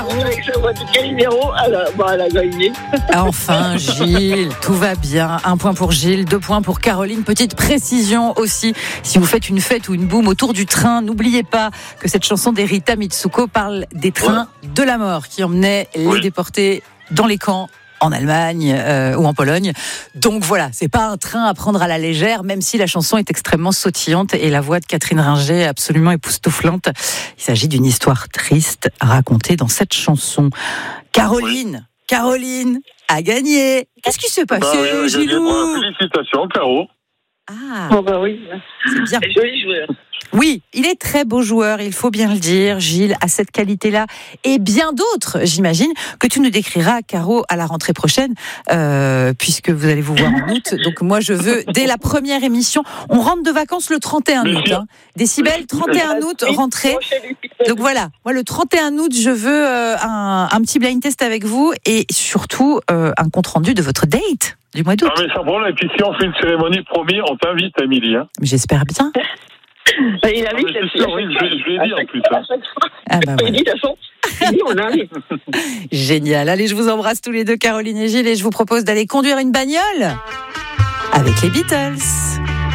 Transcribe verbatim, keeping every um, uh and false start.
Avec la voix de Calimero, elle a, bah, elle a gagné. Enfin, Gilles, tout va bien. Un point pour Gilles, deux points pour Caroline. Petite précision aussi, si vous faites une fête ou une boum autour du train, n'oubliez pas que cette chanson d'Erita Mitsuko parle des trains ouais. de la mort qui emmenaient les oui. déportés dans les camps en Allemagne euh, ou en Pologne. Donc voilà, c'est pas un train à prendre à la légère, même si la chanson est extrêmement sautillante et la voix de Catherine Ringer absolument époustouflante. Il s'agit d'une histoire triste racontée dans cette chanson. Caroline, oui. Caroline a gagné. Qu'est-ce qui s'est passé, bah oui, Gilou ? Félicitations, Caro. Ah, oh bah oui, c'est bien. C'est joli joueur. Oui, il est très beau joueur, il faut bien le dire. Gilles a cette qualité-là et bien d'autres, j'imagine, que tu nous décriras, Caro, à la rentrée prochaine, euh, puisque vous allez vous voir en août. Donc moi, je veux, dès la première émission, on rentre de vacances le trente et un août. Hein. Décibel, trente et un août, rentrée. Donc voilà, moi le trente et un août, je veux euh, un, un petit blind test avec vous et surtout euh, un compte-rendu de votre date du mois d'août. Ah mais sans problème, et puis si on fait une cérémonie, promis, on t'invite, Émilie. Hein. J'espère bien. Il a ah, c'est sûr, oui, je, je l'ai dit en plus. Hein. Ah bah il dit de toute façon, il dit on arrive. Génial. Allez, je vous embrasse tous les deux, Caroline et Gilles, et je vous propose d'aller conduire une bagnole avec les Beatles.